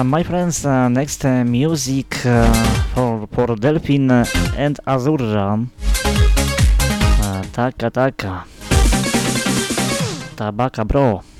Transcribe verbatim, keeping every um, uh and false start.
my friends, uh, next uh, music uh, for, for Delphine and Azurra. Uh, taka taka. Tabaka bro.